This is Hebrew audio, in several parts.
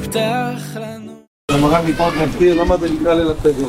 הבטח לנו. המר"ן מפרק נזכיר למה זה נקרא ליל הסדר.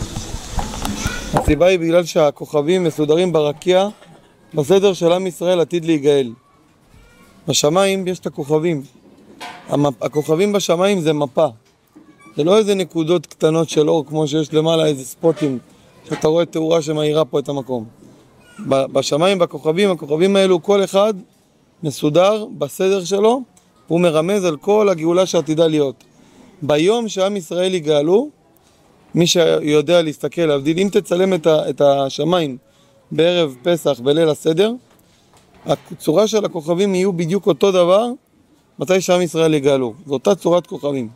הסיבה היא בגלל שהכוכבים מסודרים ברקיע בסדר של עם ישראל עתיד להיגאל. בשמיים יש את הכוכבים. הכוכבים בשמיים זה מפה. זה לא איזה נקודות קטנות של אור כמו שיש למעלה איזה ספוטים שאתה רואה תאורה שמאירה פה את המקום. בשמיים, הכוכבים האלו כל אחד מסודר בסדר שלו, הוא מרמז על כל הגאולה שעתידה להיות. ביום שעם ישראל יגאלו, מי שיודע להסתכל, להבדיל, אם תצלם את השמיים בערב פסח בליל הסדר, הצורה של הכוכבים יהיו בדיוק אותו דבר מתי שעם ישראל יגאלו. זו אותה צורת כוכבים.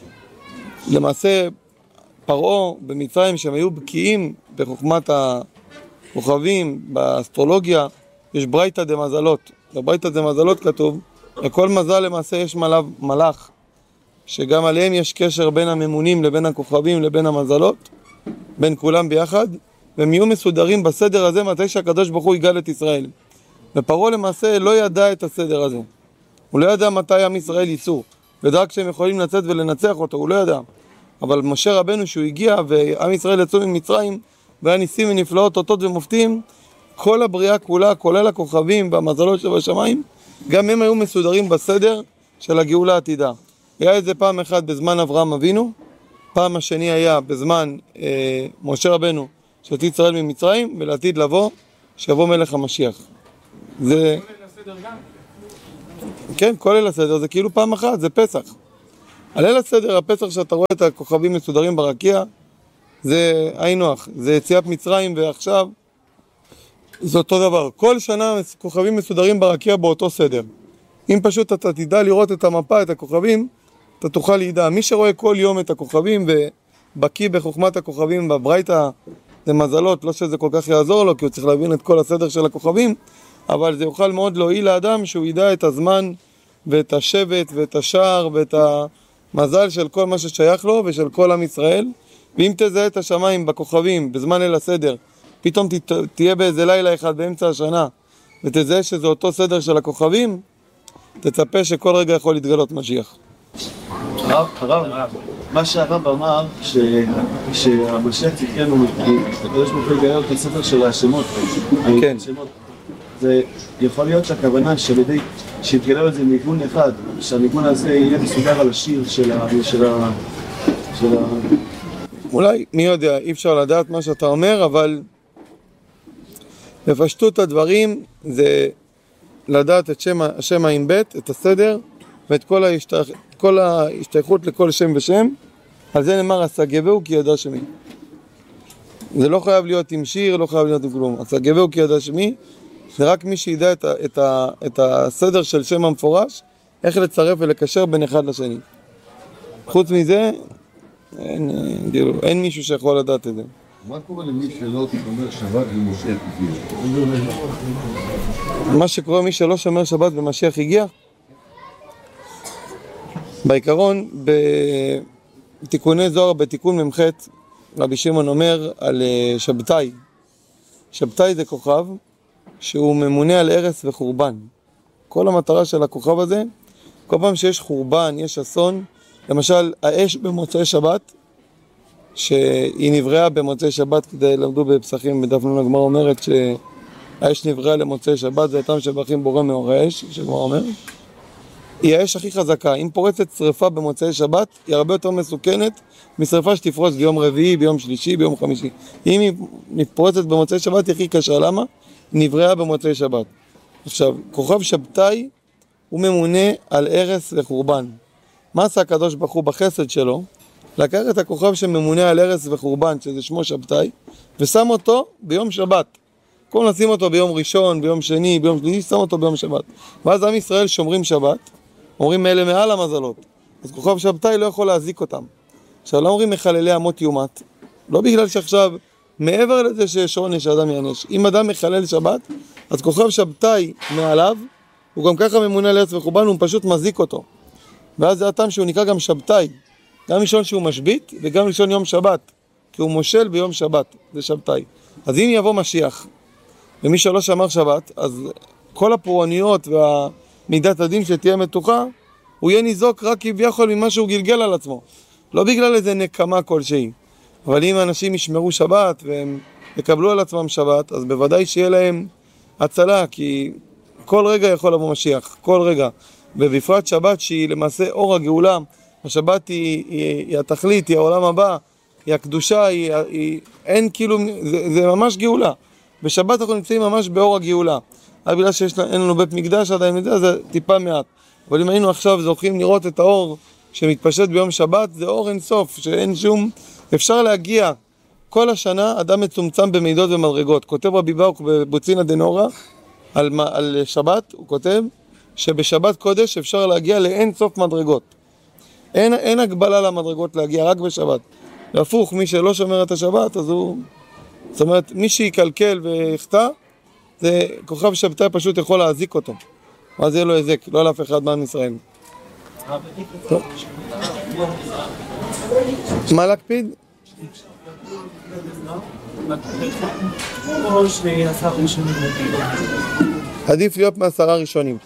למעשה פרעה במצרים שהם היו בקיאים בחוכמת הכוכבים, באסטרולוגיה, יש ברייתא דמזלות. בברייתא דמזלות כתוב, לכל מזל למעשה יש מלאך, שגם עליהם יש קשר בין הממונים לבין הכוכבים לבין המזלות, בין כולם ביחד, והם יהיו מסודרים בסדר הזה מתי שהקדוש ברוך הוא יגאל את ישראל. ופרעה למעשה לא ידע את הסדר הזה. הוא לא ידע מתי עם ישראל ייצאו, ודרק שהם יכולים לצאת ולנצח אותו, הוא לא ידע. אבל משה רבנו שהוא הגיע ועם ישראל יצאו ממצרים, והיה ניסים ונפלאות, אותות ומופתים, כל הבריאה כולה, כולל הכוכבים והמזלות שבשמיים, גם הם היו מסודרים בסדר של הגאולה העתידה. היה את זה פעם אחת בזמן אברהם אבינו, פעם השני היה בזמן משה רבנו שהוציא ישראל ממצרים, ולעתיד לבוא שיבוא מלך המשיח. זה... כל ליל הסדר גם? כן, כל ליל הסדר זה כאילו פעם אחת, זה פסח. הליל הסדר, הפסח שאתה רואה את הכוכבים מסודרים ברקיע, זה נוח, זה יציאת מצרים ועכשיו זה אותו דבר. כל שנה כוכבים מסודרים ברקיע באותו סדר. אם פשוט אתה תדע לראות את המפה, את הכוכבים, אתה תוכל לידע. מי שרואה כל יום את הכוכבים ובקיא בחוכמת הכוכבים בברייתא למזלות, לא שזה כל כך יעזור לו, כי הוא צריך להבין את כל הסדר של הכוכבים, אבל זה יוכל מאוד להועיל לאדם שהוא ידע את הזמן ואת השבט ואת השער ואת המזל של כל מה ששייך לו ושל כל עם ישראל. ואם תזהה את השמיים בכוכבים בזמן ליל הסדר, פתאום תהיה באיזה לילה אחד באמצע השנה ותזהה שזה אותו סדר של הכוכבים, תצפה שכל רגע יכול להתגלות משיח. הרב, מה שהרב אמר שהמשיח תתקן הקדוש ברוך הוא יגאל את הספר של השמות, כן. זה יכול להיות שהכוונה שעל שיתגלה את זה ניגון אחד, שהניגון הזה יהיה מסודר על השיר של אולי, מי יודע, אי אפשר לדעת מה שאתה אומר, אבל בפשטות הדברים זה לדעת את שם עם בית, את הסדר, ואת כל ההשתייכות לכל שם ושם. על זה נאמר, הסגבהו כי ידע שמי. זה לא חייב להיות עם שיר, לא חייב להיות עם כלום. הסגבהו כי ידע שמי, זה רק מי שידע את הסדר של שם המפורש, איך לצרף ולקשר בין אחד לשני. חוץ מזה, אין מישהו שיכול לדעת את זה. מה קורה למי שלא שומר שבת ומשיח הגיע? מה שקורה מי שלא שומר שבת ומשיח הגיע? בעיקרון, בתיקוני זוהר, בתיקון ממח, רבי שמעון אומר על שבתאי. שבתאי זה כוכב שהוא ממונה על הרס וחורבן. כל המטרה של הכוכב הזה, כל פעם שיש חורבן, יש אסון, למשל האש במוצאי שבת, שהיא נבראה במוצאי שבת, כדי למדו בפסחים בדף נ' הגמרא אומרת שהאש נבראה למוצאי שבת, זה הטעם שבחים בורא מאור האש, שהגמרא אומרת. היא האש הכי חזקה. אם פורצת שריפה במוצאי שבת, היא הרבה יותר מסוכנת משריפה שתפרוץ ביום רביעי, ביום שלישי, ביום חמישי. אם היא פורצת במוצאי שבת, היא הכי קשה. למה? היא נבראה במוצאי שבת. עכשיו, כוכב שבתאי הוא ממונה על הרס וחורבן. מה עשה הקדוש ברוך הוא בחסד שלו? לקח את הכוכב שממונה על הרס וחורבן, שזה שמו שבתאי, ושם אותו ביום שבת. כל נשים אותו ביום ראשון, ביום שני, ביום שלישי, שם אותו ביום שבת. ואז עם ישראל שומרים שבת, אומרים אלה מעל המזלות. אז כוכב שבתאי לא יכול להזיק אותם. עכשיו לא אומרים מחללי אמות יומת, לא בגלל שעכשיו מעבר לזה שיש עונש שאדם יענש. אם אדם מחלל שבת, אז כוכב שבתאי מעליו, הוא גם ככה ממונה על הרס וחורבן, הוא פשוט מזיק אותו. ואז זה הטעם שהוא נקרא גם שבתאי. גם לישון שהוא משבית וגם לישון יום שבת, כי הוא מושל ביום שבת, זה שבתאי. אז אם יבוא משיח, ומי שלא שמר שבת, אז כל הפורעניות והמידת הדין שתהיה מתוחה, הוא יהיה ניזוק רק כביכול ממה שהוא גלגל על עצמו. לא בגלל איזה נקמה כלשהי. אבל אם אנשים ישמרו שבת והם יקבלו על עצמם שבת, אז בוודאי שיהיה להם הצלה, כי כל רגע יכול לבוא משיח, כל רגע. ובפרט שבת שהיא למעשה אור הגאולה, השבת היא התכלית, היא העולם הבא, היא הקדושה, אין כאילו, זה ממש גאולה. בשבת אנחנו נמצאים ממש באור הגאולה. רק בגלל שאין לנו בית מקדש עדיין, זה טיפה מעט. אבל אם היינו עכשיו זוכים לראות את האור שמתפשט ביום שבת, זה אור אין סוף, שאין שום, אפשר להגיע. כל השנה אדם מצומצם במידות ומדרגות. כותב רבי ברוך בבוצינא דנורא על שבת, הוא כותב שבשבת קודש אפשר להגיע לאין סוף מדרגות. אין הגבלה למדרגות להגיע, רק בשבת. להפוך, מי שלא שומר את השבת, אז הוא... זאת אומרת, מי שיקלקל ויחטא, זה כוכב שבתאי פשוט יכול להזיק אותו. אז יהיה לו הזק, לא לאף אחד מעם ישראל. מה להקפיד? עדיף להיות מ10 ראשונים.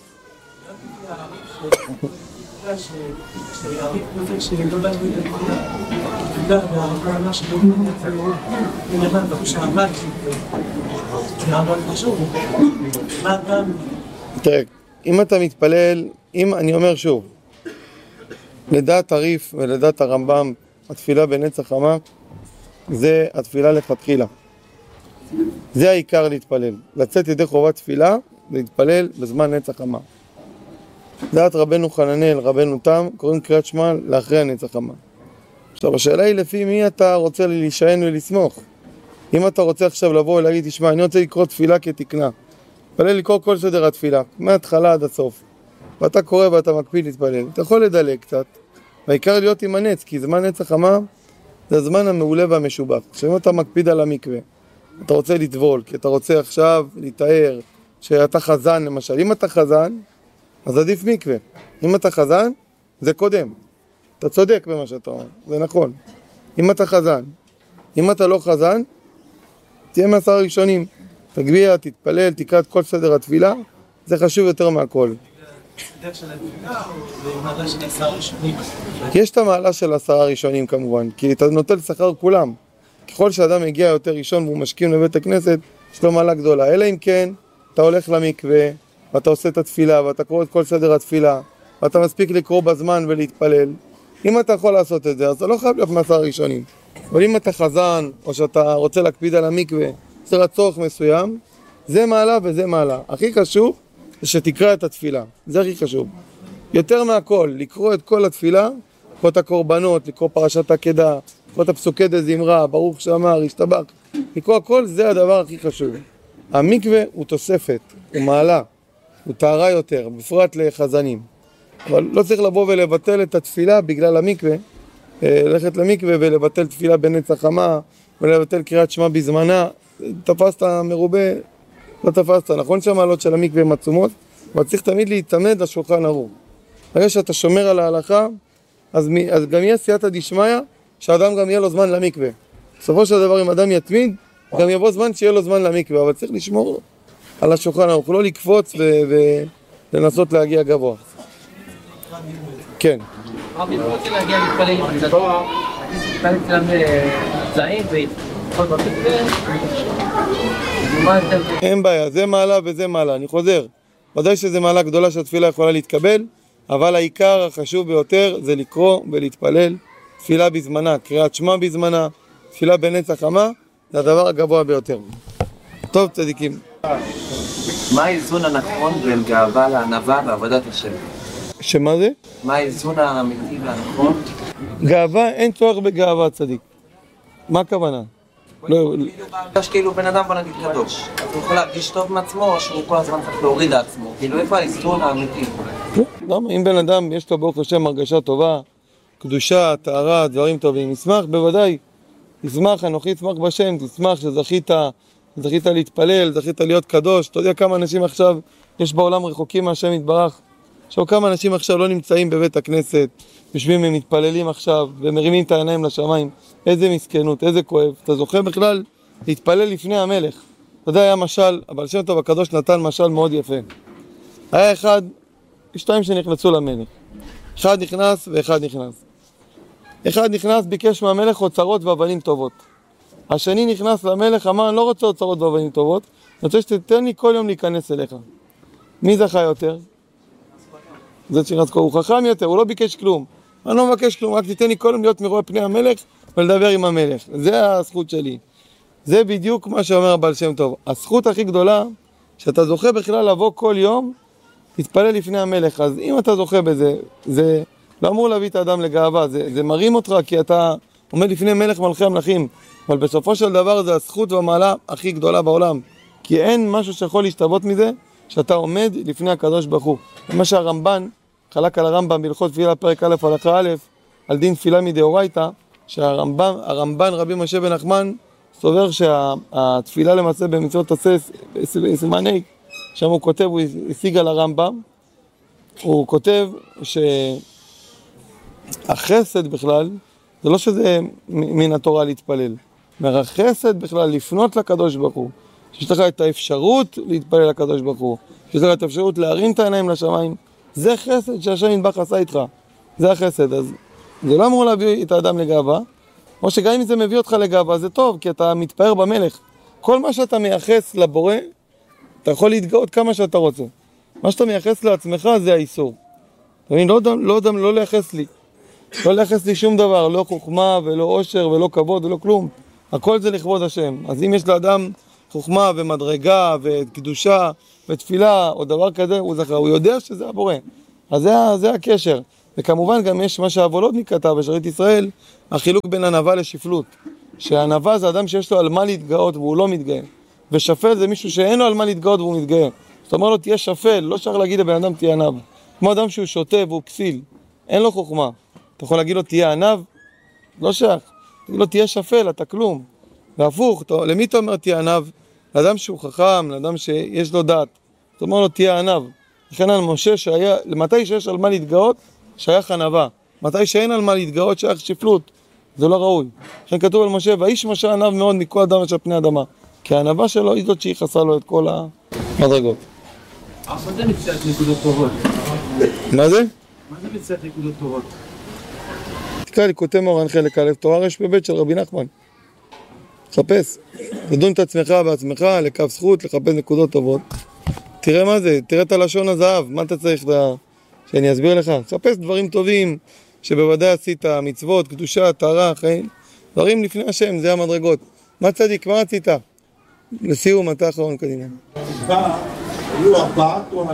תראה, אם אתה מתפלל, אני אומר שוב, לדעת הריף ולדעת הרמב"ם, התפילה בנצח חמה, זה התפילה לכתחילה. זה העיקר להתפלל. לצאת ידי חובת תפילה, להתפלל בזמן נצח חמה. דעת רבנו חננאל, רבנו תם, קוראים קריאת שמע לאחרי הנצח חמה. עכשיו, השאלה היא לפי מי אתה רוצה להישען ולסמוך. אם אתה רוצה עכשיו לבוא ולהגיד, תשמע, אני רוצה לקרוא תפילה כתקנה. תתפלל לקרוא כל סדר התפילה, מההתחלה עד הסוף. ואתה קורא ואתה מקפיד להתפלל. אתה יכול לדלג קצת, והעיקר להיות עם הנץ, כי זמן נצח חמה זה הזמן המעולה והמשובח. עכשיו, אם אתה מקפיד על המקווה, אתה רוצה לטבול, כי אתה רוצה עכשיו להתאר שאתה חזן למשל. אם אתה חזן, אז עדיף מקווה. אם אתה חזן, זה קודם. אתה צודק במה שאתה אומר, זה נכון. אם אתה חזן, אם אתה לא חזן, תהיה מ10 ראשונים. תגביה, תתפלל, תקרא את כל סדר התפילה, זה חשוב יותר מהכל. יש את המעלה של 10 ראשונים כמובן, כי אתה נוטל שכר כולם. ככל שאדם מגיע יותר ראשון והוא משכים לבית הכנסת, יש לו מעלה גדולה. אלא אם כן, אתה הולך למקווה, ואתה עושה את התפילה, ואתה קורא את כל סדר התפילה, ואתה מספיק לקרוא בזמן ולהתפלל. אם אתה יכול לעשות את זה, אז אתה לא חייב להיות מ10 ראשונים. אבל אם אתה חזן, או שאתה רוצה להקפיד על המקווה, זה רצורך מסוים, זה מעלה וזה מעלה. הכי חשוב זה שתקרא את התפילה, זה הכי חשוב. יותר מהכל, לקרוא את כל התפילה, לקרוא את הקורבנות, לקרוא פרשת עקדה, לקרוא את הפסוקי דזמרה, ברוך שאמר, השתבח, לקרוא הכל, זה הדבר הכי חשוב. המקווה הוא תוספת, הוא מעלה, הוא טהרה יותר, בפרט לחזנים. אבל לא צריך לבוא ולבטל את התפילה בגלל המקווה, ללכת למקווה ולבטל תפילה בנצח חמה, ולבטל קריאת שמע בזמנה. תפסת מרובה, לא תפסת. נכון שהמעלות של המקווה הן עצומות, אבל צריך תמיד להתעמד לשולחן ערוך. ברגע שאתה שומר על ההלכה, אז גם יהיה סייעתא דשמיא, שהאדם גם יהיה לו זמן למקווה. בסופו של דבר, אם אדם יתמיד, גם יבוא זמן שיהיה לו זמן למקווה, אבל צריך לשמור על השולחן ערוך, לא לקפוץ ולנסות להגיע גבוה. כן. רבי, אני רוצה להגיע להתפלל עם קצת, להתפלל אצלם זעים ולפחות במקווה, אין בעיה, זה מעלה וזה מעלה, אני חוזר. ודאי שזה מעלה גדולה שהתפילה יכולה להתקבל, אבל העיקר החשוב ביותר זה לקרוא ולהתפלל תפילה בזמנה, קריאת שמע בזמנה, תפילה בנצח חמה, זה הדבר הגבוה ביותר. טוב צדיקים. מה האיזון הנכון בין גאווה לענווה ועבודת השם? שמה זה? מה האיזון האמיתי והנכון? גאווה, אין צורך בגאווה צדיק. מה הכוונה? כאילו בן אדם בוא נגיד קדוש, אז הוא יכול להרגיש טוב מעצמו או שהוא כל הזמן צריך להוריד לעצמו, כאילו איפה האיזון האמיתי? למה? אם בן אדם יש לו ברוך השם הרגשה טובה, קדושה, טהרה, דברים טובים, ישמח בוודאי, ישמח, אנוכי ישמח בשם, תשמח שזכית להתפלל, זכית להיות קדוש. אתה יודע כמה אנשים עכשיו יש בעולם רחוקים מהשם יתברך? עכשיו כמה אנשים עכשיו לא נמצאים בבית הכנסת, יושבים ומתפללים עכשיו ומרימים את העיניים לשמיים. איזה מסכנות, איזה כואב. אתה זוכה בכלל להתפלל לפני המלך. אתה יודע, היה משל, אבל שם טוב הקדוש נתן משל מאוד יפה. היה 2 שנכנסו למלך. אחד נכנס ואחד נכנס. אחד נכנס, ביקש מהמלך אוצרות ואבנים טובות. השני נכנס למלך, אמר, אני לא רוצה אוצרות ואבנים טובות, אני רוצה שתתן לי כל יום להיכנס אליך. מי זכה יותר? זה שנכנס, הוא חכם יותר, הוא לא ביקש כלום. אני לא מבקש כלום, רק תתן לי כל יום להיות מרואי פני המלך ולדבר עם המלך. זה הזכות שלי. זה בדיוק מה שאומר הבעל שם טוב. הזכות הכי גדולה, שאתה זוכה בכלל לבוא כל יום, תתפלל לפני המלך. אז אם אתה זוכה בזה, זה לא אמור להביא את האדם לגאווה, זה מרים אותך כי אתה עומד לפני מלך מלכי המלכים. אבל בסופו של דבר זה הזכות והמעלה הכי גדולה בעולם. כי אין משהו שיכול להשתוות מזה, שאתה עומד לפני הקדוש ברוך הוא. מה שהרמב"ן, חלק על הרמב"ם בהלכות תפילה פרק א' הלכה א', על דין תפילה מדאורייתא, שהרמב"ן רבי משה בן נחמן סובר שהתפילה למעשה במצוות עשה סימן ה', שם הוא כותב, הוא השיג על הרמב"ם, הוא כותב שהחסד בכלל, זה לא שזה מן התורה להתפלל, החסד בכלל לפנות לקדוש ברוך הוא, שיש לך את האפשרות להתפלל לקדוש ברוך הוא, שיש לך את האפשרות להרים את העיניים לשמיים, זה חסד שהשם יתברך עשה איתך, זה החסד. אז זה לא אמור להביא את האדם לגאווה, או שגם אם זה מביא אותך לגאווה זה טוב, כי אתה מתפאר במלך. כל מה שאתה מייחס לבורא, אתה יכול להתגאות כמה שאתה רוצה. מה שאתה מייחס לעצמך זה האיסור. אתה מבין? לא לייחס לי. לא לייחס לי שום דבר, לא חוכמה ולא עושר ולא כבוד ולא כלום. הכל זה לכבוד השם. אז אם יש לאדם חוכמה ומדרגה וקדושה ותפילה או דבר כזה, הוא זכר, הוא יודע שזה הבורא. אז זה הקשר. וכמובן גם יש מה שהוולודניק כתב בשארית ישראל, החילוק בין ענווה לשפלות. שהענווה זה אדם שיש לו על מה להתגאות והוא לא מתגאה. ושפל זה מישהו שאין לו על מה להתגאות והוא מתגאה. זאת אומרת לו תהיה שפל, לא שייך להגיד לבן אדם תהיה ענב. כמו אדם שהוא שוטה והוא כסיל, אין לו חוכמה. אתה יכול להגיד לו תהיה ענב? לא שייך. תגיד לו תהיה שפל, אתה כלום. והפוך, למי אתה אומר תהיה ענב? לאדם שהוא חכם, לאדם שיש לו דעת. זאת אומרת לו תהיה ענב. לכן על משה שהיה, למתי שיש על מה להתגאות, שייך ענווה. מתי שאין על מה להתגאות, שייך שפלות. זה לא ראוי. לכן כתוב על משה, והאיש משה ענב מאוד מכל אדם אשר פני אדמה. כי הענווה שלו היא זאת שיחסה לו את כל המדרגות. מה זה מצוות נקודות טובות? מה זה? מה זה מצוות נקודות טובות? תקרא לי כותב מורן חלק א', תורה ר"ב של רבי נחמן. חפש. תדון את עצמך בעצמך, לקו זכות, לחפש נקודות טובות. תראה מה זה, תראה את הלשון הזהב, מה אתה צריך שאני אסביר לך? חפש דברים טובים שבוודאי עשית, מצוות, קדושה, טהרה, חיים. דברים לפני השם, זה המדרגות. מה צדיק, מה רצית? לסיום, אתה אחרון קדימה. היו 4 כהנים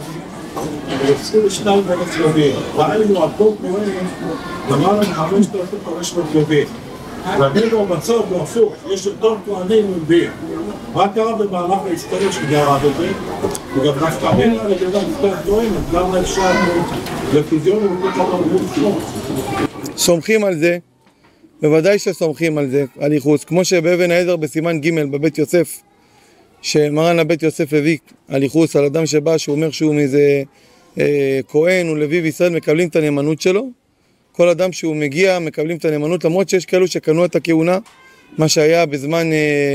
ו22 לוויים. ראינו על כל כהן למעלה מ-5,500 לוויים. ואילו במצב בהפוך, יש יותר כהנים ולוויים. מה קרה במהלך ההיסטוריה שגרה בזה? וגם נפקא מינה לגבי מספר כהן, אז גם אפשר לפזיון ולכל הרבות. סומכים על זה, בוודאי שסומכים על זה, על ייחוס, כמו שבאבן העזר בסימן ג' בבית יוסף, שמרן הבית יוסף הביא על ייחוס, על אדם שבא, שהוא אומר שהוא מאיזה כהן ולוי בישראל, מקבלים את הנאמנות שלו. כל אדם שהוא מגיע, מקבלים את הנאמנות, למרות שיש כאלו שקנו את הכהונה, מה שהיה בזמן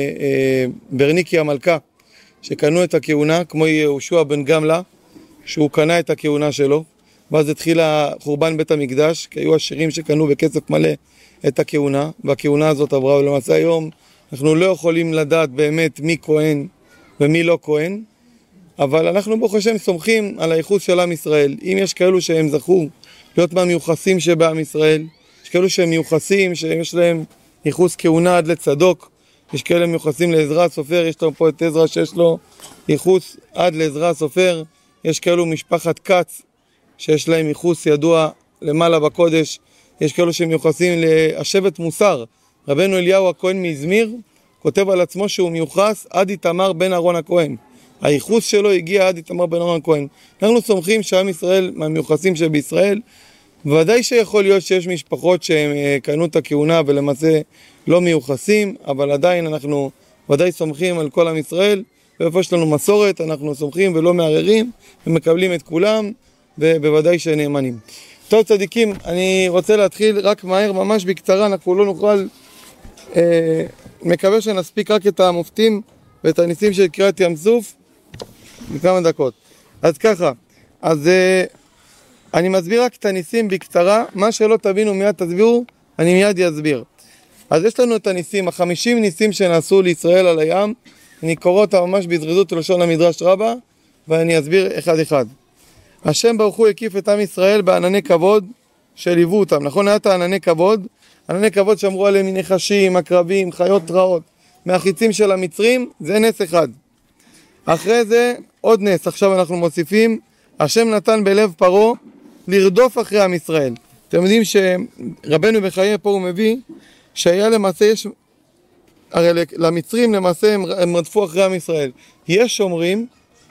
ברניקי המלכה, שקנו את הכהונה, כמו יהושע בן גמלה, שהוא קנה את הכהונה שלו, ואז התחיל חורבן בית המקדש, כי היו עשירים שקנו בכסף מלא את הכהונה, והכהונה הזאת עברה, ולמעשה היום אנחנו לא יכולים לדעת באמת מי כהן ומי לא כהן, אבל אנחנו ברוך השם סומכים על הייחוס של עם ישראל. אם יש כאלו שהם זכו להיות מהמיוחסים שבעם ישראל, יש כאלו שהם מיוחסים, שיש להם ייחוס כהונה עד לצדוק, יש כאלה מיוחסים לעזרא הסופר, יש לנו פה את עזרא שיש לו ייחוס עד לעזרא הסופר, יש כאלו משפחת כץ שיש להם ייחוס ידוע למעלה בקודש, יש כאלו שמיוחסים לשבט מוסר. רבנו אליהו הכהן מאזמיר כותב על עצמו שהוא מיוחס עד איתמר בן אהרון הכהן. הייחוס שלו הגיע עד איתמר בן אהרון הכהן. אנחנו סומכים שעם ישראל מהמיוחסים שבישראל, ודאי שיכול להיות שיש משפחות שהם קנו את הכהונה ולמעשה לא מיוחסים, אבל עדיין אנחנו ודאי סומכים על כל עם ישראל, ואיפה יש לנו מסורת אנחנו סומכים ולא מערערים ומקבלים את כולם, ובוודאי שנאמנים. טוב צדיקים, אני רוצה להתחיל רק מהר, ממש בקצרה, אנחנו לא נוכל, מקווה שנספיק רק את המופתים ואת הניסים של קריאת ים סוף בכמה דקות. אז ככה, אז אני מסביר רק את הניסים בקצרה, מה שלא תבינו מיד תסבירו, אני מיד אסביר. אז יש לנו את הניסים, 50 ניסים שנעשו לישראל על הים, אני קורא אותם ממש בזריזות לשון המדרש רבה, ואני אסביר אחד אחד. השם ברוך הוא הקיף את עם ישראל בענני כבוד שליוו אותם, נכון? היה את הענני כבוד, ענני כבוד שאמרו עליהם מנחשים, עקרבים, חיות רעות, מהחיצים של המצרים, זה נס אחד. אחרי זה עוד נס, עכשיו אנחנו מוסיפים, השם נתן בלב פרעה לרדוף אחרי עם ישראל. אתם יודעים שרבנו בחיי פה הוא מביא שהיה למעשה, יש, הרי למצרים למעשה הם רדפו אחרי עם ישראל. יש אומרים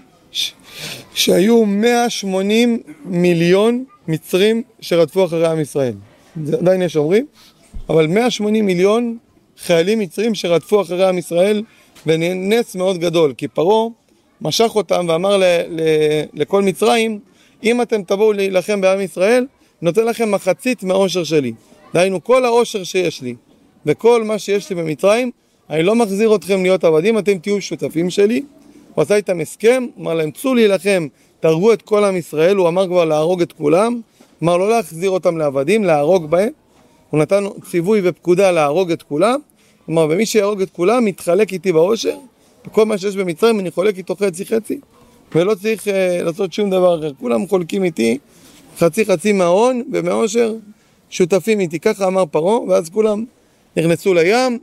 שהיו 180 מיליון מצרים שרדפו אחרי עם ישראל. זה עדיין יש אומרים, אבל 180 מיליון חיילים מצרים שרדפו אחרי עם ישראל, ונס מאוד גדול, כי פרעה משך אותם ואמר לכל מצרים, אם אתם תבואו להילחם בעם ישראל, נותן לכם מחצית מהעושר שלי. דהיינו, כל העושר שיש לי, וכל מה שיש לי במצרים, אני לא מחזיר אתכם להיות עבדים, אתם תהיו שותפים שלי. הוא עשה איתם הסכם, אמר להם, צאו להילחם, תהרגו את כל עם ישראל, הוא אמר כבר להרוג את כולם, אמר לא להחזיר אותם לעבדים, להרוג בהם. הוא נתן ציווי ופקודה להרוג את כולם, אמר, ומי שיהרוג את כולם, מתחלק איתי בעושר, וכל מה שיש במצרים אני חולק איתו חצי חצי, ולא צריך לעשות שום דבר אחר. כולם חולקים איתי חצי מההון ומהעושר, שותפים איתי, ככה אמר פרעה, ואז כולם נכנסו לים,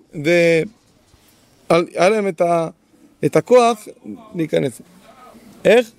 והיה להם את הכוח להיכנס. איך?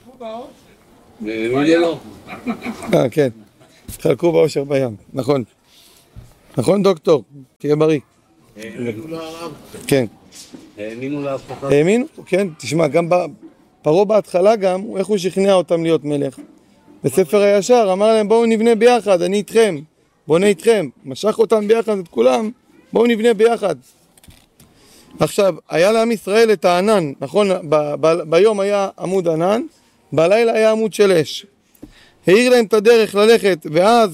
כן, חלקו בעושר בים, נכון. נכון דוקטור, תהיה בריא. כן. האמינו להפכה. האמינו? כן, תשמע, גם פרעה בהתחלה גם, איך הוא שכנע אותם להיות מלך. בספר הישר אמר להם, בואו נבנה ביחד, אני איתכם, בונה איתכם. משך אותם ביחד את כולם, בואו נבנה ביחד. עכשיו, היה לעם ישראל את הענן, נכון? ביום היה עמוד ענן, בלילה היה עמוד של אש. העיר להם את הדרך ללכת, ואז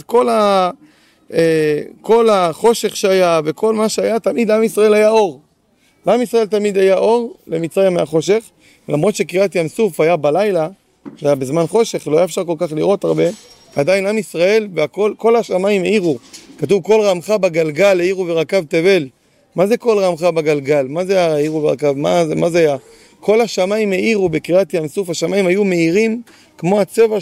כל החושך שהיה וכל מה שהיה, תמיד לעם ישראל היה אור. לעם ישראל תמיד היה אור, למצרים היה חושך, למרות שקריעת ים סוף היה בלילה, שהיה בזמן חושך, לא היה אפשר כל כך לראות הרבה, עדיין עם ישראל וכל השמיים העירו. כתוב כל רעמך בגלגל העירו ורקב תבל. מה זה כל רעמך בגלגל? מה זה העירו ורקב? מה זה היה? כל השמיים העירו בקריעת ים סוף, השמיים היו מהירים כמו הצבע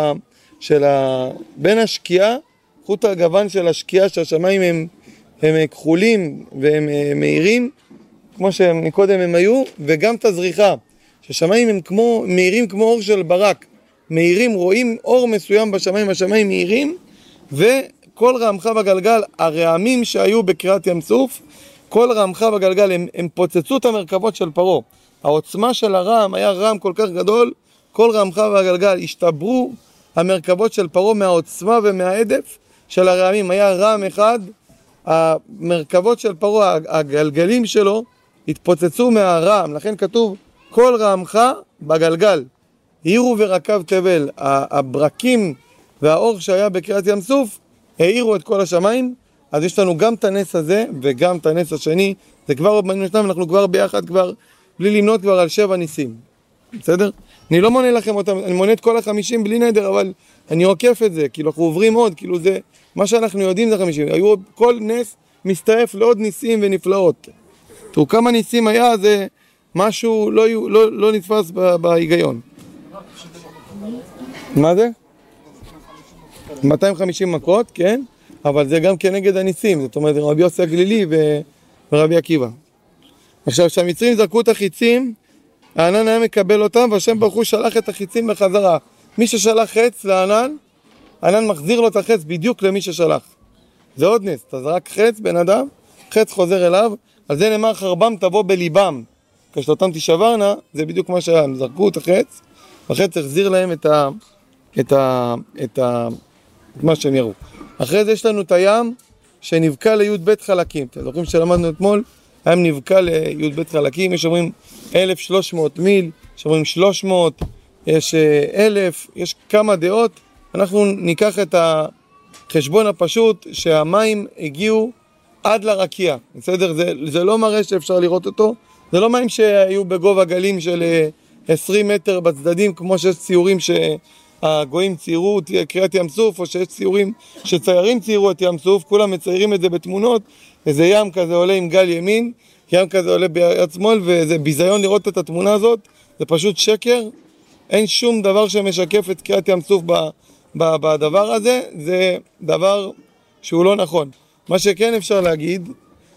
בין השקיעה, חוט הגוון של השקיעה, שהשמיים הם כחולים והם מהירים, כמו שהם מקודם הם היו, וגם את הזריחה, שהשמיים הם מהירים כמו אור של ברק, מהירים, רואים אור מסוים בשמיים, השמיים מהירים, וכל רעמך בגלגל, הרעמים שהיו בקריעת ים סוף, כל רעמך בגלגל, הם פוצצו את המרכבות של פרעה. העוצמה של הרעם היה רעם כל כך גדול, כל רעמך בגלגל, השתברו המרכבות של פרעה מהעוצמה ומהעדף של הרעמים. היה רעם אחד, המרכבות של פרעה, הגלגלים שלו, התפוצצו מהרעם, לכן כתוב כל רעמך בגלגל, העירו ורקב תבל. הברקים והאור שהיה בקריעת ים סוף העירו את כל השמיים. אז יש לנו גם את הנס הזה וגם את הנס השני, זה כבר עוד מעניין שניים, אנחנו כבר ביחד, כבר בלי למנות כבר על 7 ניסים, בסדר? אני לא מונה לכם אותם, אני מונה את כל 50 בלי נדר, אבל אני עוקף את זה, כאילו אנחנו עוברים עוד, כאילו זה, מה שאנחנו יודעים זה 50, כל נס מסתעף לעוד ניסים ונפלאות. תראו כמה ניסים היה, זה משהו לא נתפס בהיגיון. מה זה? 250 מכות, כן? אבל זה גם כנגד הניסים, זאת אומרת רבי יוסי הגלילי ורבי עקיבא. עכשיו, כשהמצרים זרקו את החיצים, הענן היה מקבל אותם, והשם ברוך הוא שלח את החיצים בחזרה. מי ששלח חץ לענן, הענן מחזיר לו את החץ בדיוק למי ששלח. זה עוד נס, אתה זרק חץ בן אדם, חץ חוזר אליו, על זה נאמר חרבם תבוא בליבם. כשאותם תשברנה, זה בדיוק מה שהיה, הם זרקו את החץ, והחץ החזיר להם את מה שהם יראו. אחרי זה יש לנו את הים שנבקע לי"ב חלקים. אתם זוכרים שלמדנו אתמול, הים נבקע לי"ב חלקים, יש אומרים 1,300 מיל, יש אומרים 300, יש 1,000, יש כמה דעות. אנחנו ניקח את החשבון הפשוט שהמים הגיעו עד לרקיע, בסדר? זה לא מראה שאפשר לראות אותו, זה לא מים שהיו בגובה גלים של 20 מטר בצדדים, כמו שיש ציורים הגויים ציירו קריאת ים סוף, או שיש ציורים שציירים ציירו את ים סוף, כולם מציירים את זה בתמונות, איזה ים כזה עולה עם גל ימין, ים כזה עולה ביד שמאל, וזה ביזיון לראות את התמונה הזאת, זה פשוט שקר, אין שום דבר שמשקף את קריאת ים סוף בדבר הזה, זה דבר שהוא לא נכון. מה שכן אפשר להגיד,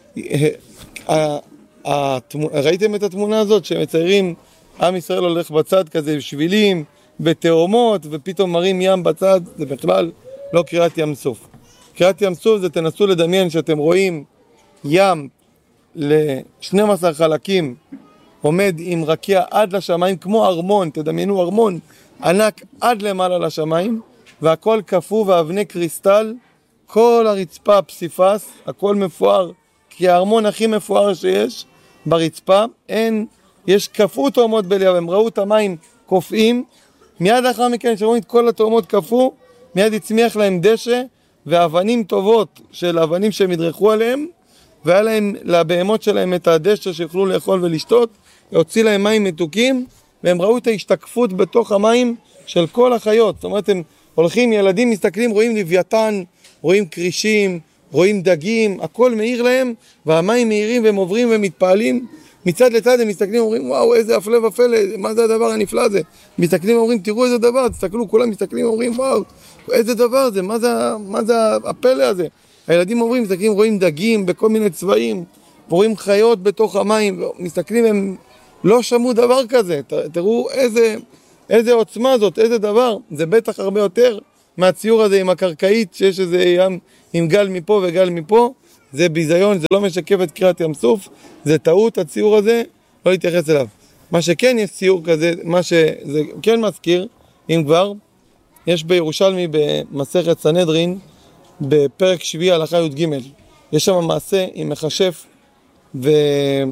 ראיתם את התמונה הזאת שמציירים עם ישראל הולך בצד כזה שבילים בתאומות ופתאום מרים ים בצד, זה בכלל לא קריאת ים סוף. קריאת ים סוף זה, תנסו לדמיין שאתם רואים ים ל-12 חלקים עומד עם רקיע עד לשמיים כמו ארמון, תדמיינו ארמון ענק עד למעלה לשמיים, והכל קפוא ואבני קריסטל, כל הרצפה פסיפס, הכל מפואר, כי הארמון הכי מפואר שיש ברצפה, יש קפוא תאומות בליאב, הם ראו את המים קופאים, מיד לאחר מכן שראו את כל התאומות קפוא, מיד הצמיח להם דשא ואבנים טובות של אבנים שהם ידרכו עליהם, והיה להם לבהמות שלהם את הדשא שיוכלו לאכול ולשתות, והוציא להם מים מתוקים, והם ראו את ההשתקפות בתוך המים של כל החיות. זאת אומרת, הם הולכים, ילדים מסתכלים, רואים לוויתן, רואים קרישים, רואים דגים, הכל מאיר להם, והמים מאירים והם עוברים ומתפעלים. מצד לצד הם מסתכלים, אומרים, וואו, איזה הפלא ופלא, מה זה הדבר הנפלא הזה? מסתכלים, אומרים, תראו איזה דבר, תסתכלו, כולם מסתכלים, אומרים, וואו, איזה דבר זה, מה זה הפלא הזה? הילדים אומרים, מסתכלים, רואים דגים בכל מיני צבעים, רואים חיות בתוך המים, מסתכלים, הם לא שמעו דבר כזה, תראו איזה עוצמה זאת, איזה דבר, זה בטח הרבה יותר מהציור הזה עם הקרקעית, שיש איזה ים עם גל מפה וגל מפה, זה ביזיון, זה לא משקף את קריאת ים סוף, זה טעות הציור הזה, לא להתייחס אליו. מה שכן יש ציור כזה, מה שזה כן מזכיר, אם כבר, יש בירושלמי במסכת סנהדרין, בפרק 7 הלכה י"ג, יש שם מעשה עם מכשף ורבי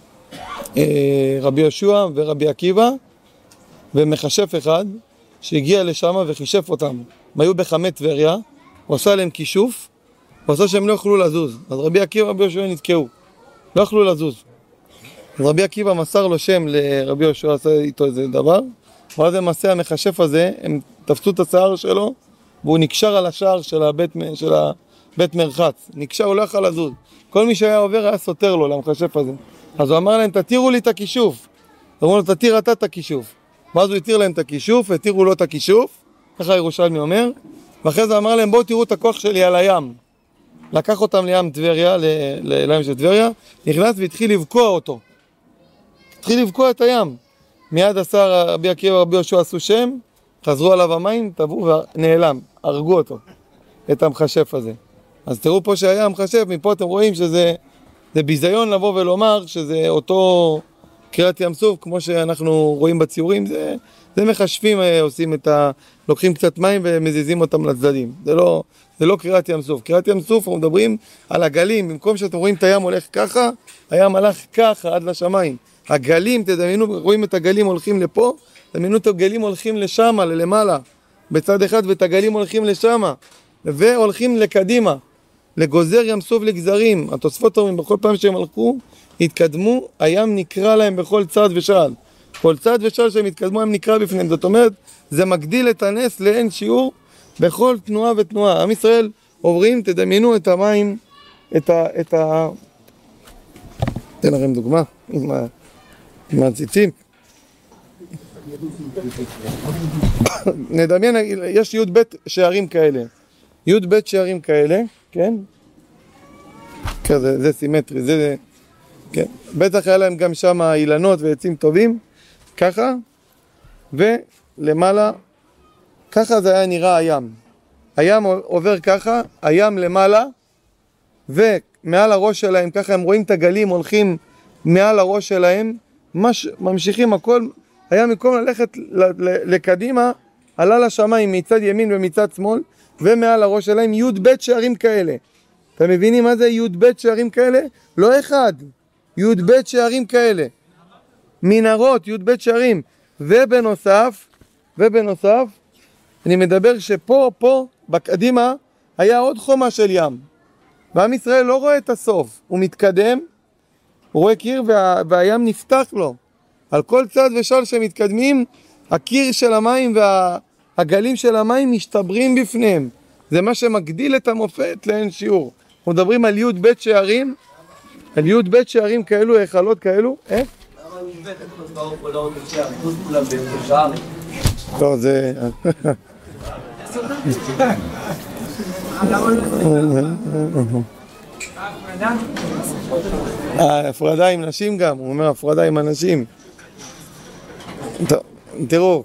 יהושע ורבי עקיבא, ומכשף אחד שהגיע לשם וחישף אותם. הם היו בחמי טבריה, הוא עשה להם כישוף, הוא עשה שהם לא יכלו לזוז. אז רבי עקיבא ורבי יהושע נתקעו, לא יכלו לזוז. אז רבי עקיבא מסר לו שם לרבי יהושע, עשה איתו איזה דבר, ואז המעשה המכשף הזה, הם תפסו את השיער שלו, והוא נקשר על השער של הבית מרחץ. נקשר, הוא לא יכול לזוז. כל מי שהיה עובר היה סותר לו למכשף הזה. אז הוא אמר להם, תתירו לי את הכישוף. אמרו לו, תתיר אתה את הכישוף. ואז הוא התיר להם את הכישוף, התירו לו את הכישוף, ככה ירושלמי אומר, ואחרי זה אמר להם, בואו תראו את הכוח שלי על הים. לקח אותם לים טבריה, לים של טבריה, נכנס והתחיל לבקוע אותו. התחיל לבקוע את הים. מיד עשה רבי עקיבא ורבי יהושע עשו שם, חזרו עליו המים, טבעו ונעלם, הרגו אותו, את המכשף הזה. אז תראו פה שהיה המכשף, מפה אתם רואים שזה ביזיון לבוא ולומר שזה אותו קריאת ים סוף, כמו שאנחנו רואים בציורים, זה מכשפים עושים לוקחים קצת מים ומזיזים אותם לצדדים. זה לא קריאת ים סוף. קריאת ים סוף, אנחנו מדברים על הגלים, במקום שאתם רואים את הים הולך ככה, הים הלך ככה עד לשמיים. הגלים, תדמיינו, רואים את הגלים הולכים לפה, תדמיינו את הגלים הולכים לשם, למעלה, בצד אחד, ואת הגלים הולכים לשם, והולכים לקדימה, לגוזר ים סוף לגזרים. התוספות אומרים, בכל פעם שהם הלכו, התקדמו, הים נקרא להם בכל צד ושעל. כל צד ושעל שהם התקדמו, הם נקרא בפניהם. זאת אומרת, זה מגדיל את הנס לאין שיעור בכל תנועה ותנועה. עם ישראל עוברים, תדמיינו את המים, תן לכם דוגמה, עם הציצים. נדמיין, יש י' ב' שערים כאלה. י' ב' שערים כאלה, כן? כזה, זה סימטרי, זה... כן. בטח היה להם גם שם אילנות ועצים טובים, ככה, ולמעלה, ככה זה היה נראה הים. הים עובר ככה, הים למעלה, ומעל הראש שלהם, ככה הם רואים את הגלים הולכים מעל הראש שלהם, ממשיכים הכל, היה במקום ללכת לקדימה, עלה לשמיים מצד ימין ומצד שמאל, ומעל הראש שלהם י' ב' שערים כאלה. אתם מבינים מה זה י' ב' שערים כאלה? לא אחד, י' ב' שערים כאלה. מנהרות, י' ב' שערים. ובנוסף, אני מדבר שפה, בקדימה, היה עוד חומה של ים. ועם ישראל לא רואה את הסוף, הוא מתקדם, הוא רואה קיר והים נפתח לו. על כל צד ושעל שמתקדמים, הקיר של המים הגלים של המים משתברים בפניהם. זה מה שמגדיל את המופת לאין שיעור. אנחנו מדברים על י' ב' שערים, על י' ב' שערים כאלו, היכלות כאלו, איך? למה י' ב' את ברוך הוא לא ב' שערים? כולם בשערים. לא, זה... הפרדה עם נשים גם, הוא אומר הפרדה עם אנשים. תראו,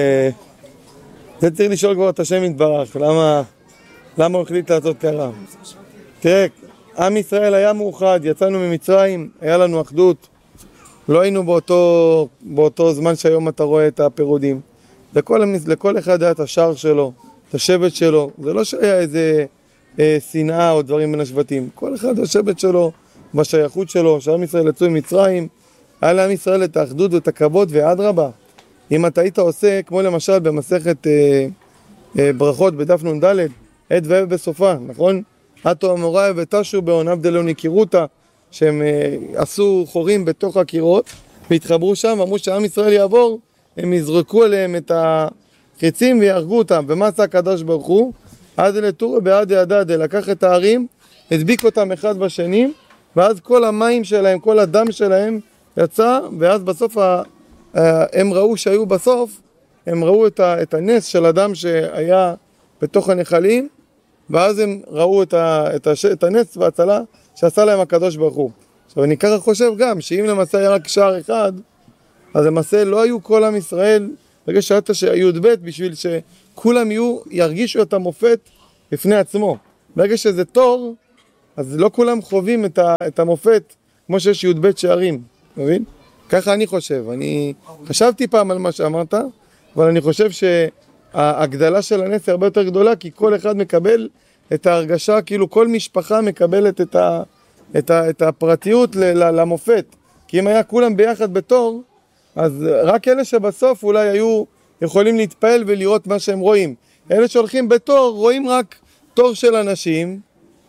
זה צריך לשאול כבר את השם יתברך, למה הוא החליט לעשות ככה. תראה, עם ישראל היה מאוחד, יצאנו ממצרים, היה לנו אחדות, לא היינו באותו זמן שהיום אתה רואה את הפירודים. לכל אחד היה את השער שלו, את השבט שלו, זה לא שהיה איזה שנאה או דברים בין השבטים, כל אחד השבט שלו, בשייכות שלו, שעם ישראל יצאו ממצרים, היה לעם ישראל את האחדות ואת הכבוד ואדרבה. אם אתה היית עושה, כמו למשל במסכת ברכות בדף נ"ד, עת ואהב בסופה, נכון? עטו אמוראי ותשו בעונב דלא ניקירותה, שהם עשו חורים בתוך הקירות והתחברו שם, אמרו שעם ישראל יעבור, הם יזרקו עליהם את החיצים ויהרגו אותם. ומה עשה הקדוש ברוך הוא? אז לתורי בעד יעדד, לקח את הערים, הדביק אותם אחד בשני, ואז כל המים שלהם, כל הדם שלהם יצא, ואז בסוף הם ראו שהיו בסוף, הם ראו את הנס של הדם שהיה בתוך הנחלים, ואז הם ראו את הנס והצלה שעשה להם הקדוש ברוך הוא. עכשיו אני ככה חושב גם, שאם למעשה היה רק שער אחד, אז למעשה לא היו כל עם ישראל, ברגע שאתה שהיו י' ב' בשביל שכולם ירגישו את המופת בפני עצמו. ברגע שזה תור, אז לא כולם חווים את המופת כמו שיש י' ב' שערים, מבין? ככה אני חושב. אני חשבתי פעם על מה שאמרת, אבל אני חושב שההגדלה של הנס היא הרבה יותר גדולה, כי כל אחד מקבל את ההרגשה, כאילו כל משפחה מקבלת את הפרטיות למופת. כי אם היה כולם ביחד בתור, אז רק אלה שבסוף אולי היו יכולים להתפעל ולראות מה שהם רואים. אלה שהולכים בתור, רואים רק תור של אנשים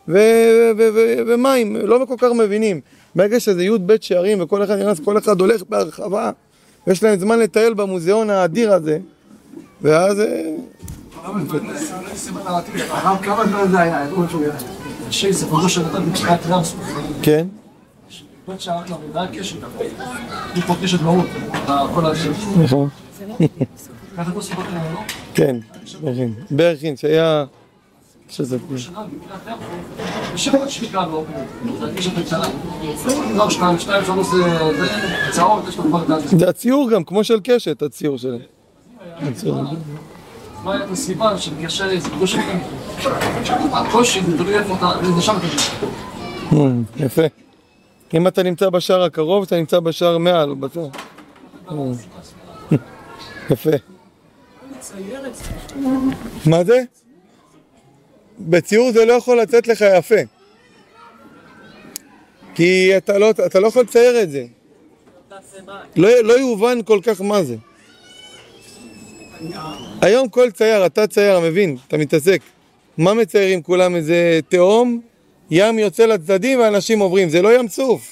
ומים, לא כל כך מבינים. ברגע שזה י' ב' שערים וכל אחד נכנס, כל אחד הולך בהרחבה, יש להם זמן לטייל במוזיאון האדיר הזה, ואז... כמה זמן זה היה? אנשי ספרו שנתן בקשת רמס. כן. בית שערים לעבודה קשת. הוא פה קשת מהות, כל השם. נכון. ככה לא סיפרת להם, לא? כן, ברכין, שהיה... שזה... ושבע שפיקה לא, זה קשת בקצרה. לא, שתיים, שלוש, זה צהוב, יש לו כבר דעת. זה הציור גם, כמו של קשת, הציור שלהם. מה היה את הסיבה של קשר איזה קושי? הקושי, זה תלוי איפה אתה, זה שם אתה. יפה. אם אתה נמצא בשער הקרוב, אתה נמצא בשער מעל, בצער. יפה. מה זה? בציור זה לא יכול לצאת לך יפה. כי אתה לא יכול לצייר את זה. לא יובן כל כך מה זה. היום כל צייר, אתה צייר, מבין, אתה מתעסק. מה מציירים כולם? איזה תהום, ים יוצא לצדדים ואנשים עוברים, זה לא ים סוף.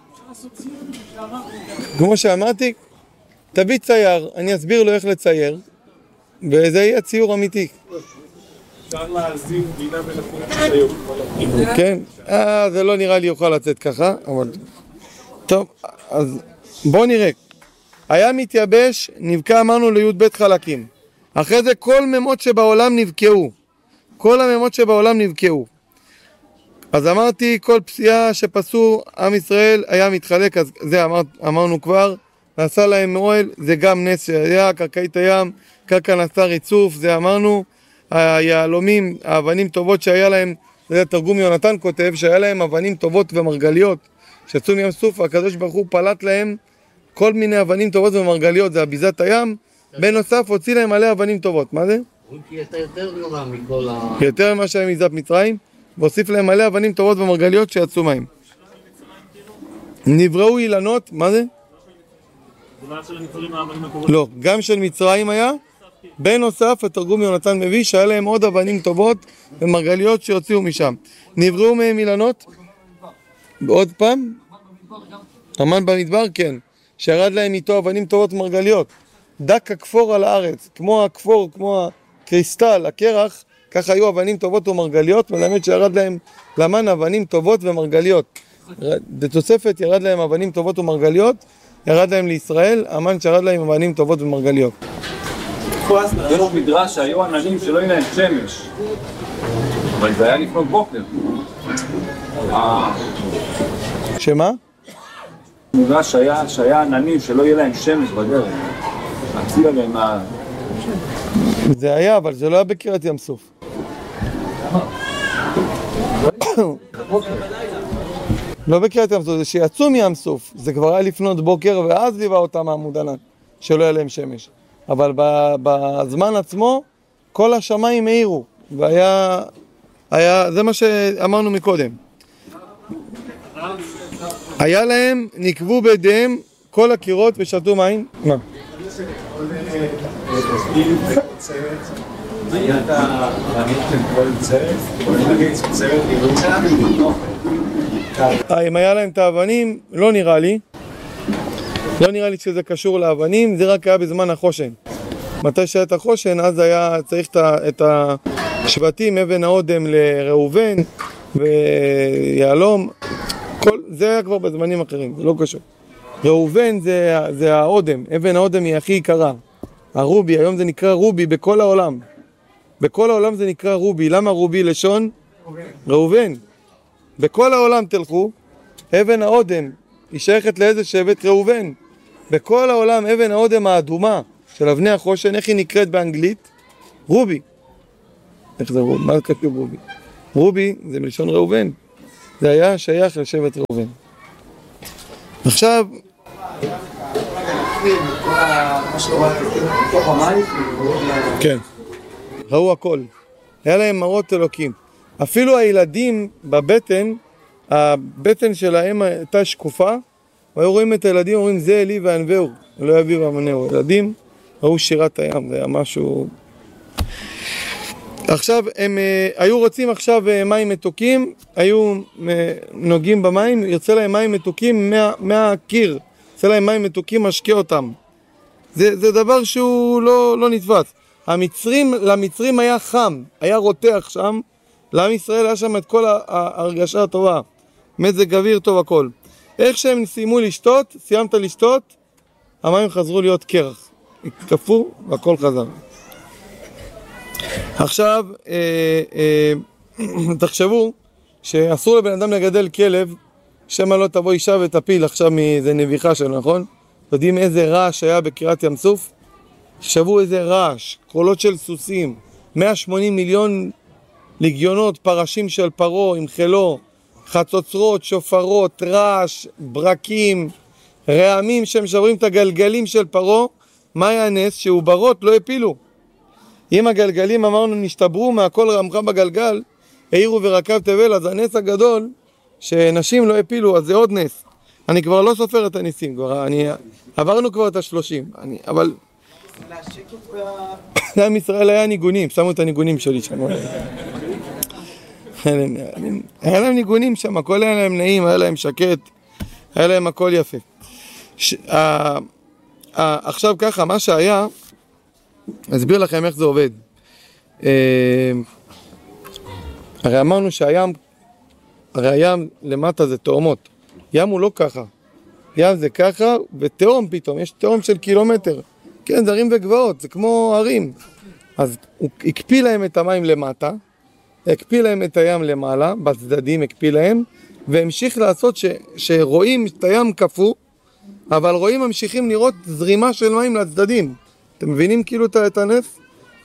כמו שאמרתי, תביא צייר, אני אסביר לו איך לצייר, וזה יהיה ציור אמיתי. אפשר להזין בינה מלאכותית היום. כן, זה לא נראה לי יוכל לצאת ככה, אבל... טוב, אז בואו נראה. היה מתייבש, נבקע אמרנו לי' ב' חלקים. אחרי זה כל ממות שבעולם נבקעו. כל הממות שבעולם נבקעו. אז אמרתי, כל פסיעה שפסו עם ישראל היה מתחלק, אז זה אמרנו כבר, נעשה להם מאוהל, זה גם נס שהיה, קרקעית הים, קרקע נעשה ריצוף, זה אמרנו, היהלומים, האבנים טובות שהיה להם, זה תרגום יונתן כותב, שהיה להם אבנים טובות ומרגליות, שיצאו מים סוף, הקדוש ברוך הוא פלט להם כל מיני אבנים טובות ומרגליות, זה הביזת הים, בנוסף הוציא להם מלא אבנים טובות, מה זה? הוא הייתה יותר נורא מכל ה... יותר ממה שהיה מזת מצרים, והוסיף להם מלא אבנים טובות ומרגליות שיצאו מים. נבראו אילנות, מה זה? לא, גם של מצרים היה, בנוסף התרגום יונתן מביא שהיה להם עוד אבנים טובות ומרגליות שיוציאו משם. נבראו מהם אילנות? עוד פעם? המן במדבר, כן. שירד להם איתו אבנים טובות ומרגליות. דק הכפור על הארץ, כמו הכפור, כמו הקריסטל, הקרח, ככה היו אבנים טובות ומרגליות, מלמד שירד להם למן אבנים טובות ומרגליות. בתוספת ירד להם אבנים טובות ומרגליות, ירד להם לישראל, המן שירד להם אבנים טובות ומרגליות. יש מדרש שהיו עננים שלא יהיה להם שמש, אבל זה היה לפנות בוקר. שמה? מדרש שהיה עננים שלא יהיה להם שמש בדרך. להציע להם זה היה, אבל זה לא היה בקריעת ים סוף. לא בקריאת ים סוף, זה שיצאו מים סוף, זה כבר היה לפנות בוקר ואז ליווה אותם העמוד ענן, שלא היה להם שמש. אבל בזמן עצמו כל השמיים העירו, והיה, זה מה שאמרנו מקודם. היה להם, נקבו בידיהם כל הקירות ושתו מים. מה? אם היה להם את האבנים, לא נראה לי שזה קשור לאבנים, זה רק היה בזמן החושן. מתי שהיה את החושן, אז היה צריך את השבטים, אבן האודם לראובן ויעלום, זה היה כבר בזמנים אחרים, זה לא קשור. ראובן זה האודם, אבן האודם היא הכי יקרה. הרובי, היום זה נקרא רובי בכל העולם. בכל העולם זה נקרא רובי. למה רובי לשון? ראובן. בכל העולם תלכו, אבן האודם היא שייכת לאיזה שבט? ראובן. בכל העולם אבן האודם האדומה של אבני החושן, איך היא נקראת באנגלית? רובי. איך זה רובי? מה כתוב רובי? רובי זה מלשון ראובן. זה היה שייך לשבט ראובן. עכשיו כן, ראו הכל, היה להם מראות אלוקים. אפילו הילדים בבטן, הבטן שלהם הייתה שקופה, והיו רואים את הילדים, אומרים זה אלי וענווהו, לא יביא ואמנהו. ילדים ראו שירת הים, זה היה משהו. עכשיו הם היו רוצים עכשיו מים מתוקים, היו נוגעים במים, יוצא להם מים מתוקים מהקיר, יוצא להם מים מתוקים, משקה אותם. זה דבר שהוא לא נתפס. למצרים היה חם, היה רותח שם, לעם ישראל היה שם את כל ההרגשה הטובה, מזג אוויר טוב הכל. איך שהם סיימו לשתות, סיימת לשתות, המים חזרו להיות קרח, התקפו והכל חזר. עכשיו, תחשבו שאסור לבן אדם לגדל כלב, שמא לא תבוא אישה ותפיל עכשיו מאיזה נביחה שלו, נכון? יודעים איזה רעש היה בקריאת ים סוף? תחשבו איזה רעש, קולות של סוסים, 180 מיליון לגיונות, פרשים של פרו עם חילו, חצוצרות, שופרות, רעש, ברקים, רעמים שמשברים את הגלגלים של פרו. מה היה הנס? שעוברות לא הפילו. אם הגלגלים אמרנו נשתברו מהכל רמחה בגלגל, העירו ורקב תבל, אז הנס הגדול שנשים לא הפילו, אז זה עוד נס. אני כבר לא סופר את הניסים, עברנו כבר את ה-30, אבל עם ישראל היה ניגונים, שמו את הניגונים שלי שם. היה להם ניגונים שם, הכל היה להם נעים, היה להם שקט, היה להם הכל יפה. עכשיו ככה, מה שהיה, אסביר לכם איך זה עובד. הרי אמרנו שהים, הרי הים למטה זה תאומות. ים הוא לא ככה. ים זה ככה, ותאום פתאום, יש תאום של קילומטר. כן, זה הרים וגבעות, זה כמו הרים. אז הוא הקפיא להם את המים למטה, הקפיא להם את הים למעלה, בצדדים הקפיא להם, והמשיך לעשות שרואים את הים קפוא, אבל רואים ממשיכים לראות זרימה של מים לצדדים. אתם מבינים כאילו את הנס?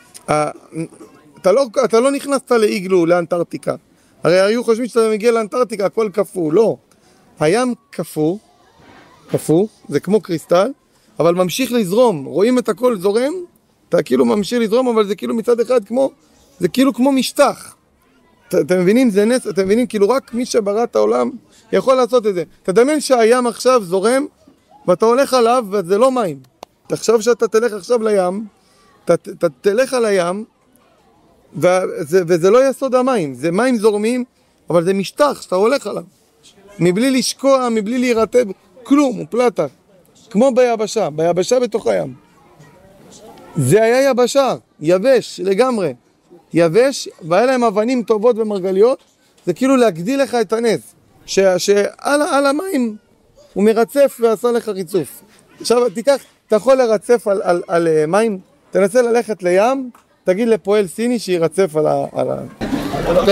אתה לא נכנסת לאיגלו, לאנטארקטיקה. הרי היו חושבים שאתה מגיע לאנטארקטיקה, הכל קפוא. לא. הים קפוא, זה כמו קריסטל, אבל ממשיך לזרום. רואים את הכל זורם, אתה כאילו ממשיך לזרום, אבל זה כאילו מצד אחד זה כאילו כמו משטח. אתם מבינים? זה נס, אתם מבינים? כאילו רק מי שברא את העולם יכול לעשות את זה. תדמיין שהים עכשיו זורם, ואתה הולך עליו, וזה לא מים. תחשוב שאתה תלך עכשיו לים, אתה תלך על הים, וזה לא יסוד המים, זה מים זורמים, אבל זה משטח שאתה הולך עליו. מבלי לשקוע, מבלי להירטב, כלום, הוא פלטה. כמו ביבשה בתוך הים. זה היה יבשה, יבש לגמרי. יבש, והיה להם אבנים טובות ומרגליות, זה כאילו להגדיל לך את הנס. שעל המים הוא מרצף ועשה לך ריצוף. עכשיו תיקח, אתה יכול לרצף על מים, תנסה ללכת לים, תגיד לפועל סיני שירצף על ה... לא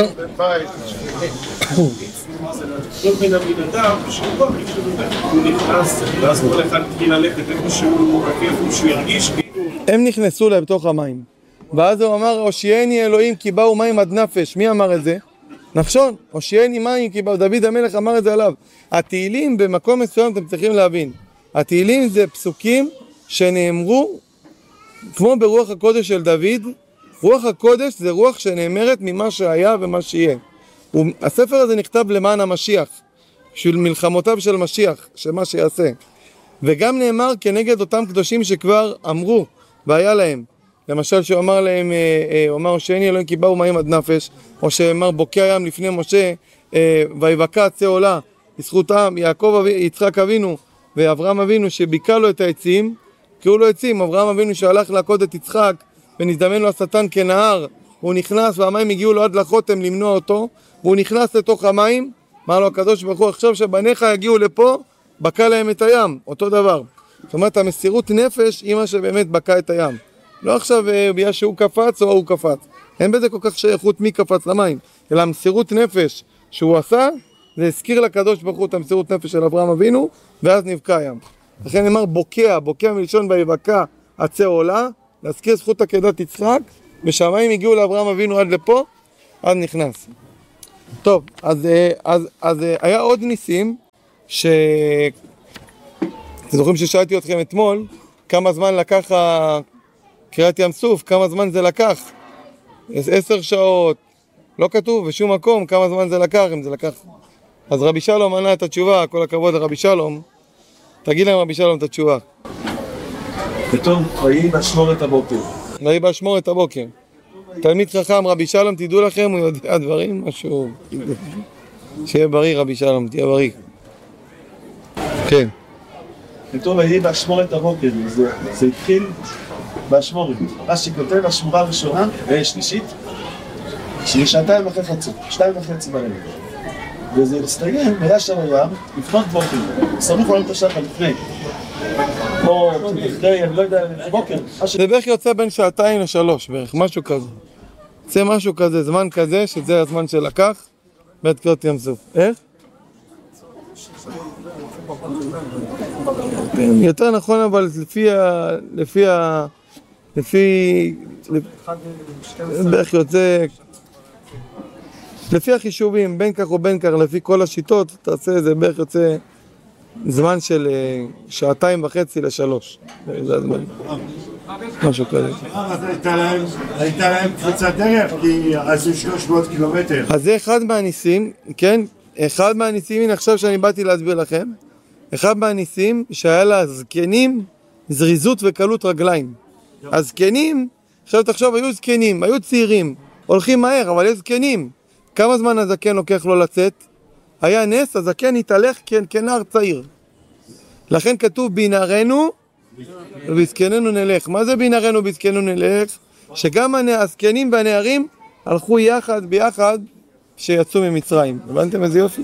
בין הבן אדם, הוא נכנס, ואז כל אחד התחיל ללכת איפה שהוא ירגיש כאילו... הם נכנסו להם בתוך המים, ואז הוא אמר, הושיעני אלוהים כי באו מים עד נפש. מי אמר את זה? נחשון, הושיעני מים כי באו, דוד המלך אמר את זה עליו. התהילים במקום מסוים אתם צריכים להבין, התהילים זה פסוקים שנאמרו כמו ברוח הקודש של דוד. רוח הקודש זה רוח שנאמרת ממה שהיה ומה שיהיה. הספר הזה נכתב למען המשיח, בשביל מלחמותיו של משיח, שמה שיעשה. וגם נאמר כנגד אותם קדושים שכבר אמרו והיה להם. למשל שהוא אמר להם, הוא אמר שאין אלוהים כי באו מים עד נפש, או שאמר בוקע ים לפני משה, ויבקע עצי עולה, בזכות העם, יצחק אבינו ואברהם אבינו שביקע לו את העצים, קראו לו עצים. אברהם אבינו שהלך לעקוד את יצחק ונזדמן לו השטן כנהר, הוא נכנס והמים הגיעו לו עד לחותם למנוע אותו, והוא נכנס לתוך המים, אמר לו הקדוש ברוך הוא, עכשיו שבניך יגיעו לפה, בקע להם את הים, אותו דבר. זאת אומרת, המסירות נפש היא מה שבאמת בקע את הים. לא עכשיו בגלל שהוא קפץ או הוא קפץ. אין בזה כל כך שייכות מי קפץ למים, אלא המסירות נפש שהוא עשה, זה הזכיר לקדוש ברוך הוא את המסירות נפש של אברהם אבינו, ואז נבקע הים. לכן נאמר בוקע מלשון ויבקע עצי עולה, להזכיר זכות עקדת יצחק, ושהמים הגיעו לאברהם אבינו עד לפה, אז נכנס. טוב, אז היה עוד ניסים, אתם זוכרים ששאלתי אתכם אתמול, כמה זמן לקח קריאת ים סוף, כמה זמן זה לקח? 10 שעות, לא כתוב בשום מקום כמה זמן זה לקח, אם זה לקח. אז רבי שלום ענה את התשובה, כל הכבוד לרבי שלום, תגיד להם רבי שלום את התשובה. פתאום ויהי באשמורת הבוקר. ויהי באשמורת הבוקר. תלמיד חכם רבי שלום, תדעו לכם, הוא יודע דברים, משהו... שיהיה בריא רבי שלום, תהיה בריא. כן. פתאום ויהי באשמורת הבוקר, זה התחיל באשמורת. מה שכותב השמורה הראשונה, שלישית, שעתיים אחרי חצות, 2:30 בלילה. וזה הסתיים, היה שם הים, לפנות בוקר, סמוך עולם את השחר לפני. או לפני, אני לא יודע, בוקר. זה בערך יוצא בין 2 ל3 בערך, משהו כזה. זה משהו כזה, זמן כזה, שזה הזמן שלקח, בית קריאת ים סוף. איך? יותר נכון, אבל לפי בערך יוצא, לפי החישובים, בין כך או בין כך, לפי כל השיטות, תעשה איזה בערך יוצא זמן של 2.5 ל3. זה הזמן. משהו כזה. אז הייתה להם קפיצת דרך, כי עשו 300 קילומטר. אז זה אחד מהניסים, כן? אחד מהניסים, הנה עכשיו שאני באתי להסביר לכם, אחד מהניסים שהיה לזקנים זריזות וקלות רגליים. הזקנים, עכשיו תחשוב, היו זקנים, היו צעירים, הולכים מהר, אבל היו זקנים. כמה זמן הזקן לוקח לו לצאת? היה נס, הזקן התהלך כנער צעיר. לכן כתוב בנערנו ובזקננו נלך. מה זה בנערנו ובזקננו נלך? שגם הזקנים והנערים הלכו ביחד שיצאו ממצרים. הבנתם איזה יופי?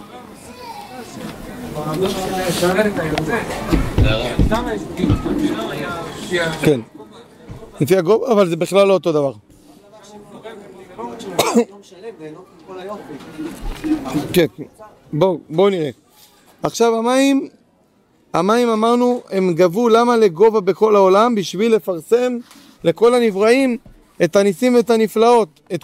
כן. לפי הגובה, אבל זה בכלל לא אותו דבר. כן, בואו נראה. עכשיו המים אמרנו, הם גבו למה לגובה בכל העולם? בשביל לפרסם לכל הנבראים את הניסים ואת הנפלאות, את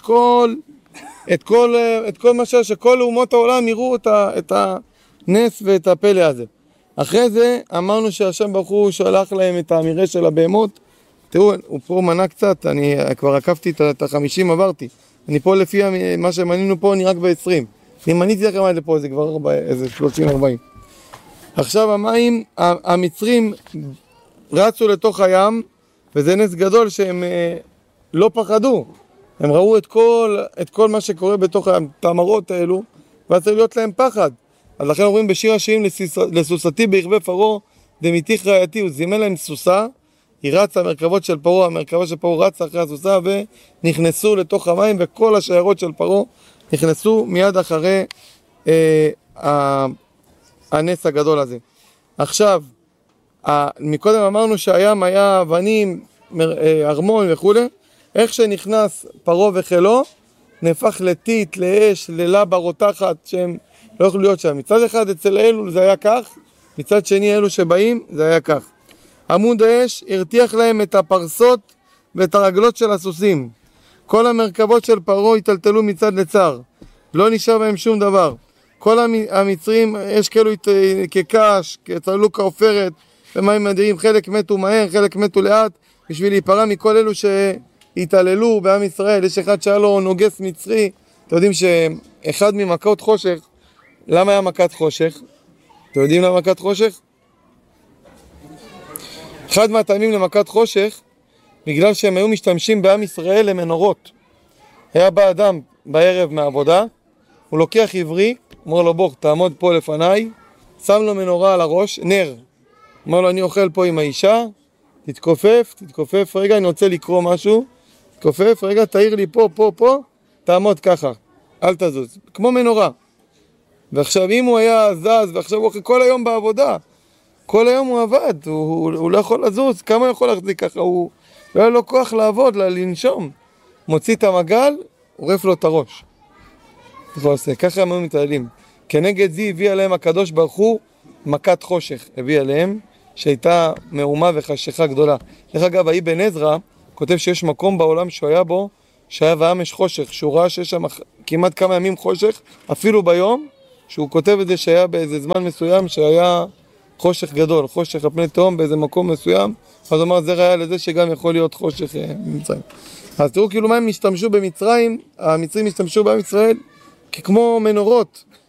כל מה שכל אומות העולם יראו את הנס ואת הפלא הזה. אחרי זה אמרנו שהשם ברוך הוא שלח להם את המראה של הבהמות. תראו, הוא פה מנה קצת, אני כבר עקפתי את ה50, עברתי. אני פה לפי מה שמנינו פה, אני רק ב-20. אני מניתי לכם עד לפה, זה כבר איזה 30-40. עכשיו המים, המצרים רצו לתוך הים, וזה נס גדול שהם לא פחדו. הם ראו את כל מה שקורה בתוך הים, את המראות האלו, ואז צריך להיות להם פחד. אז לכן אומרים בשיר השירים, לסוסתי ברכבי פרעה, דמיתיך רעייתי, הוא זימן להם סוסה, היא רצה, המרכבות של פרעה, המרכבה של פרעה רצה אחרי הסוסה ונכנסו לתוך המים, וכל השיירות של פרעה נכנסו מיד אחרי הנס הגדול הזה. עכשיו, מקודם אמרנו שהים היה אבנים, ארמון וכו', איך שנכנס פרעה וחילו, נהפך לטיט, לאש, ללבה רותחת, שהם לא יכולו להיות שם. מצד אחד אצל אלו זה היה כך, מצד שני אלו שבאים זה היה כך. עמוד האש הרתיח להם את הפרסות ואת הרגלות של הסוסים. כל המרכבות של פרעה התטלטלו מצד לצד, לא נשאר בהם שום דבר. כל המצרים, יש כאלו כקש, כצללו כעופרת, במים אדירים, חלק מתו מהר, חלק מתו לאט, בשביל להיפרע מכל אלו שהתעללו בעם ישראל. יש אחד שהיה לו נוגס מצרי, אתם יודעים שאחד ממכות חושך, למה היה מכת חושך? אתם יודעים למה מכת חושך? אחד מהטעמים למכת חושך, בגלל שהם היו משתמשים בעם ישראל למנורות. היה בא אדם בערב מהעבודה, הוא לוקח עברי, אומר לו בוא תעמוד פה לפניי, שם לו מנורה על הראש, נר. אומר לו אני אוכל פה עם האישה, תתכופף, רגע אני רוצה לקרוא משהו, תתכופף, רגע תאיר לי פה, תעמוד ככה, אל תזוז, כמו מנורה. ועכשיו אם הוא היה זז, ועכשיו הוא כל היום בעבודה, כל היום הוא עבד, הוא לא יכול לזוז, כמה יכול להחזיק ככה, הוא לא היה לו כוח לעבוד, לנשום. מוציא את המגל, עורף לו את הראש. ככה הם היו מתעללים. כנגד זה הביא עליהם הקדוש ברוך הוא מכת חושך, הביא עליהם, שהייתה מהומה וחשיכה גדולה. דרך אגב, האבן עזרא כותב שיש מקום בעולם שהוא היה בו, שהיה ואמש חושך, שהוא ראה שיש שם כמעט כמה ימים חושך, אפילו ביום, שהוא כותב את זה שהיה באיזה זמן מסוים, שהיה חושך גדול, חושך על פני תהום באיזה מקום מסוים, אז הוא אמר, זה ראיה לזה שגם יכול להיות חושך במצרים. אז תראו כאילו מה הם השתמשו במצרים, המצרים השתמשו בעם ישראל כמו מנורות,